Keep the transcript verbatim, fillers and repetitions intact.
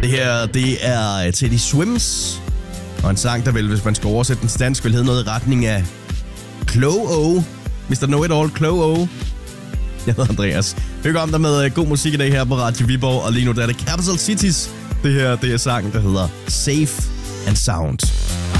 Det her, det er Teddy Swims. Og en sang, der vel, hvis man skal oversætte den til dansk, vil hedde noget i retning af Klo-O. mister Know-It-All, Klo-O. Jeg hedder Andreas. Hygge om dig med god musik i dag her på Radio Viborg. Og lige nu der er det Capital Cities. Det her, det er sangen, der hedder Safe and Sound.